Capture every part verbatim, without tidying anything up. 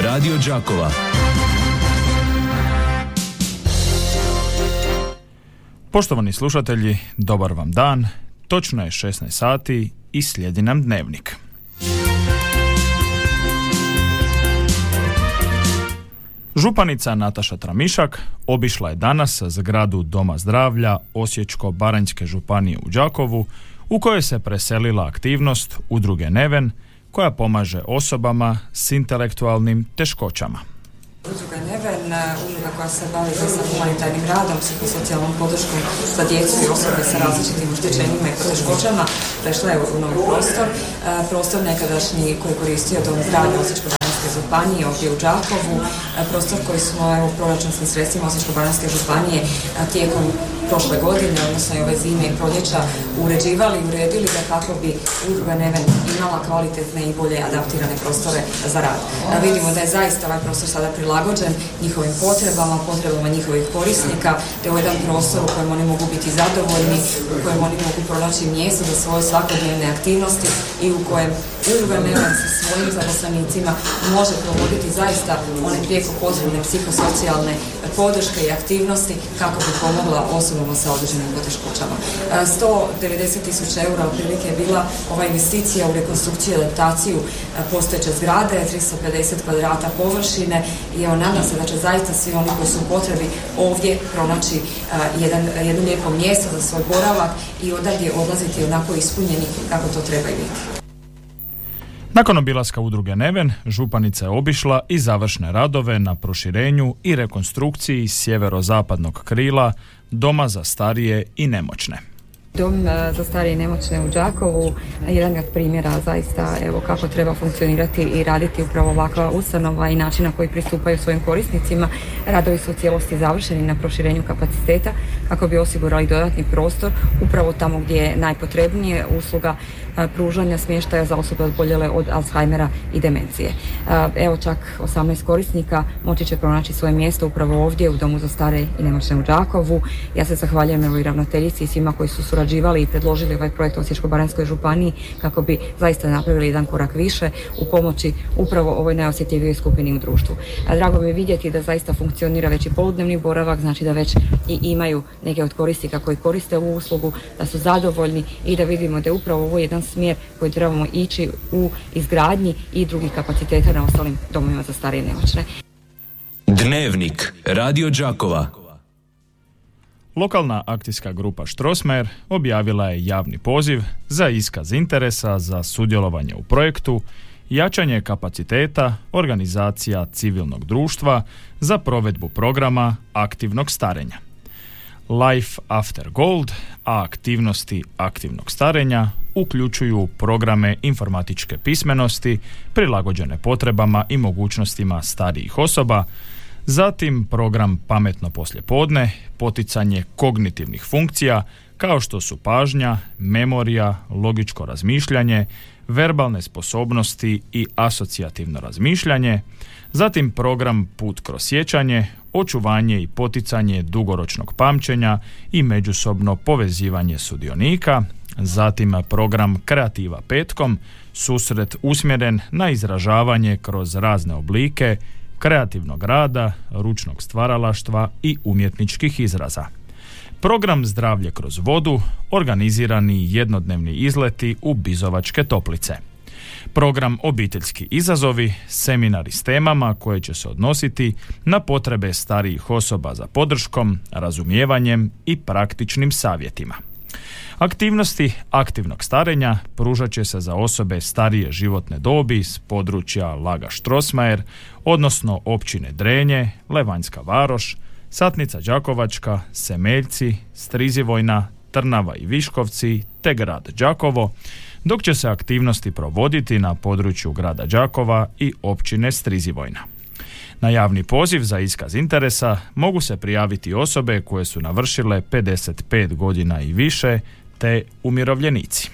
Radio Đakova. Poštovani slušatelji, dobar vam dan. Točno je šesnaest sati i slijedi nam dnevnik. Županica Nataša Tramišak obišla je danas zgradu Doma zdravlja Osječko-baranjske županije u Đakovu, u kojoj se preselila aktivnost udruge Neven, koja pomaže osobama s intelektualnim teškoćama. Udruga Neven, udruga koja se bavi sa humanitarnim radom, psihosocijalnom podrškom za djecu i osobe sa različitim oštećenjima i poteškoćama, prešla je u novi prostor. Prostor nekadašnji koji je koristio Dom zdravlja Osječko-baranjske županije ovdje u Đakovu. Prostor koji smo evo, proračunskim sredstvima Osječko-baranjske županije tijekom prošle godine, odnosno i ove zime i proljeća, uređivali i uredili da kako bi udruga Neven imala kvalitetne i bolje adaptirane prostore za rad. A vidimo da je zaista ovaj prostor sada prilagođen njihovim potrebama, potrebama njihovih korisnika, te ovo jedan prostor u kojem oni mogu biti zadovoljni, u kojem oni mogu pronaći mjesto za svoje svakodnevne aktivnosti i u kojem udruga Neven sa svojim zaposlenicima može provoditi zaista one prijeko potrebne psihosocijalne podrške i aktivnosti kako bi pomogla osobama sa određenim poteškoćama. sto devedeset tisuća eura otprilike je bila ova investicija u rekonstrukciju i adaptaciju postojeće zgrade, tristo pedeset kvadrata površine, i evo nadam se da će zaista svi oni koji su u potrebi ovdje pronaći jedan, jedno lijepo mjesto za svoj boravak i odavdje odlaziti onako ispunjeni kako to treba i biti. Nakon obilaska udruge Neven, županica je obišla i završne radove na proširenju i rekonstrukciji sjeverozapadnog krila Doma za starije i nemoćne. Dom za starije i nemoćne u Đakovu jedan od primjera zaista evo kako treba funkcionirati i raditi upravo ovakva ustanova i način na koji pristupaju svojim korisnicima. Radovi su u cijelosti završeni na proširenju kapaciteta kako bi osigurali dodatni prostor upravo tamo gdje je najpotrebnije usluga pružanja smještaja za osobe oboljele od Alzheimera i demencije. Evo čak osamnaest korisnika moći će pronaći svoje mjesto upravo ovdje u Domu za stare i nemoćne u Đakovu. Ja se zahvaljujem evo i ravnateljici i svima koji su surađivali i predložili ovaj projekt u Osječko-baranjskoj županiji kako bi zaista napravili jedan korak više u pomoći upravo ovoj najosjetljivijoj skupini u društvu. A drago mi je vidjeti da zaista funkcionira već i poludnevni boravak, znači da već i imaju neke od korisnika koji koriste ovu uslugu, da su zadovoljni i da vidimo da je upravo ovo jedan smjer koji trebamo ići u izgradnji i drugih kapaciteta na ostalim domovima za starije i nemoćne. Dnevnik Radio Đakova. Lokalna akcijska grupa Strossmayer objavila je javni poziv za iskaz interesa za sudjelovanje u projektu jačanje kapaciteta organizacija civilnog društva za provedbu programa aktivnog starenja. Life After Gold, a aktivnosti aktivnog starenja uključuju programe informatičke pismenosti prilagođene potrebama i mogućnostima starijih osoba, zatim program Pametno poslijepodne, poticanje kognitivnih funkcija kao što su pažnja, memorija, logičko razmišljanje, verbalne sposobnosti i asocijativno razmišljanje, zatim program Put kroz sjećanje, očuvanje i poticanje dugoročnog pamćenja i međusobno povezivanje sudionika, zatim program Kreativa petkom, susret usmjeren na izražavanje kroz razne oblike kreativnog rada, ručnog stvaralaštva i umjetničkih izraza. Program Zdravlje kroz vodu, organizirani jednodnevni izleti u Bizovačke toplice. Program Obiteljski izazovi, seminari s temama koje će se odnositi na potrebe starijih osoba za podrškom, razumijevanjem i praktičnim savjetima. Aktivnosti aktivnog starenja pružat će se za osobe starije životne dobi s područja Laga Strossmayer, odnosno općine Drenje, Levanjska Varoš, Satnica Đakovačka, Semeljci, Strizivojna, Trnava i Viškovci te grad Đakovo, dok će se aktivnosti provoditi na području grada Đakova i općine Strizivojna. Na javni poziv za iskaz interesa mogu se prijaviti osobe koje su navršile pedeset pet godina i više te umirovljenici.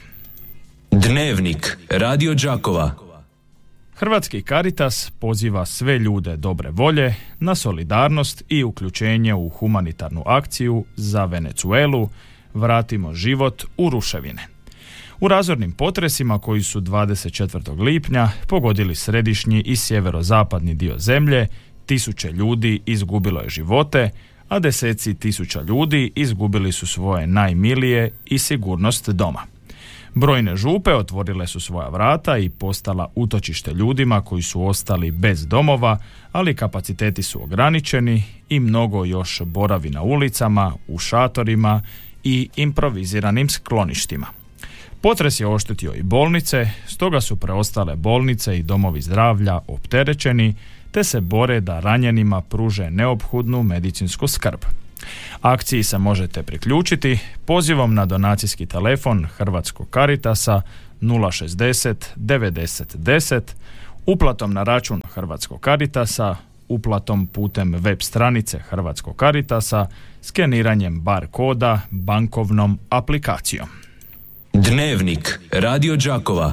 Dnevnik Radio Đakova. Hrvatski Caritas poziva sve ljude dobre volje na solidarnost i uključenje u humanitarnu akciju za Venezuelu Vratimo život u ruševine. U razornim potresima koji su dvadeset četvrtog lipnja pogodili središnji i sjeverozapadni dio zemlje, tisuće ljudi izgubilo je živote, a deseci tisuća ljudi izgubili su svoje najmilije i sigurnost doma. Brojne župe otvorile su svoja vrata i postala utočište ljudima koji su ostali bez domova, ali kapaciteti su ograničeni i mnogo još boravi na ulicama, u šatorima i improviziranim skloništima. Potres je oštetio i bolnice, stoga su preostale bolnice i domovi zdravlja opterećeni, te se bore da ranjenima pruže neophodnu medicinsku skrb. Akciji se možete priključiti pozivom na donacijski telefon Hrvatskog Caritasa nula šezdeset devedeset deset, uplatom na račun Hrvatskog Caritasa, uplatom putem web stranice Hrvatskog Caritasa, skeniranjem bar koda, bankovnom aplikacijom. Dnevnik Radio Đakova.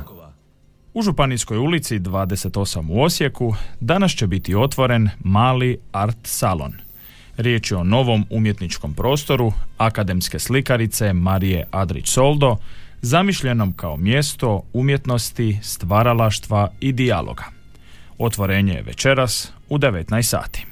U Županijskoj ulici dvadeset osam u Osijeku danas će biti otvoren mali art salon. Riječ je o novom umjetničkom prostoru akademske slikarice Marije Adrić-Soldo, zamišljenom kao mjesto umjetnosti, stvaralaštva i dijaloga. Otvorenje je večeras u devetnaest sati.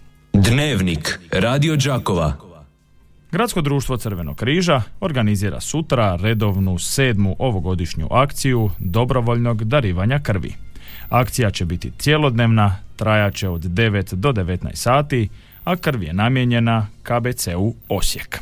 Dnevnik Radio Đakova. Gradsko društvo Crvenog križa organizira sutra redovnu sedmu ovogodišnju akciju dobrovoljnog darivanja krvi. Akcija će biti cjelodnevna, trajaće od devet do devetnaest sati, a krv je namijenjena K B C-u Osijek.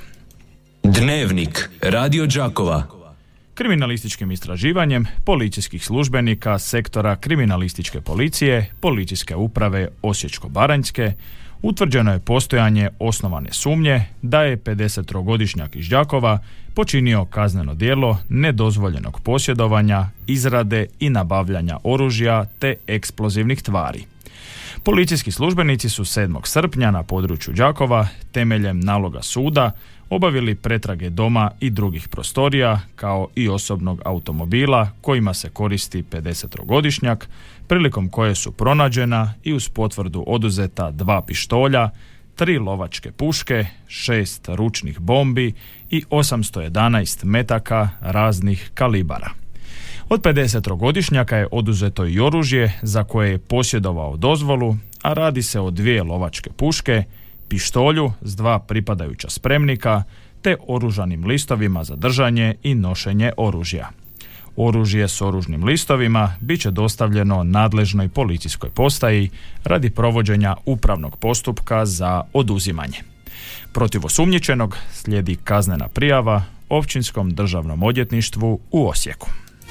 Dnevnik Radio Đakova. Kriminalističkim istraživanjem policijskih službenika sektora kriminalističke policije Policijske uprave Osječko-baranjske utvrđeno je postojanje osnovane sumnje da je pedesettrogodišnjak iz Đakova počinio kazneno djelo nedozvoljenog posjedovanja, izrade i nabavljanja oružja te eksplozivnih tvari. Policijski službenici su sedmog srpnja na području Đakova temeljem naloga suda obavili pretrage doma i drugih prostorija kao i osobnog automobila kojima se koristi pedesettrogodišnjak, prilikom koje su pronađena i uz potvrdu oduzeta dva pištolja, tri lovačke puške, šest ručnih bombi i osamsto jedanaest metaka raznih kalibara. Od pedesettrogodišnjaka je oduzeto i oružje za koje je posjedovao dozvolu, a radi se o dvije lovačke puške, pištolju s dva pripadajuća spremnika te oružanim listovima za držanje i nošenje oružja. Oružje s oružnim listovima bit će dostavljeno nadležnoj policijskoj postaji radi provođenja upravnog postupka za oduzimanje. Protiv osumnjičenog slijedi kaznena prijava Općinskom državnom odvjetništvu u Osijeku.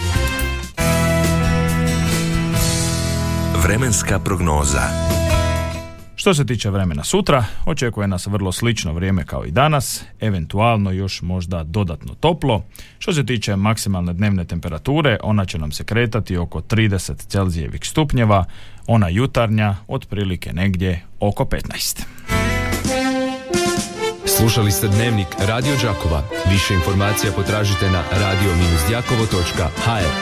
Vremenska prognoza. Što se tiče vremena sutra, očekuje nas vrlo slično vrijeme kao i danas, eventualno još možda dodatno toplo. Što se tiče maksimalne dnevne temperature, ona će nam se kretati oko trideset Celzijevih stupnjeva, ona jutarnja otprilike negdje oko petnaest. Slušali ste Dnevnik Radio Đakova. Više informacija potražite na radio dash đakovo točka h r.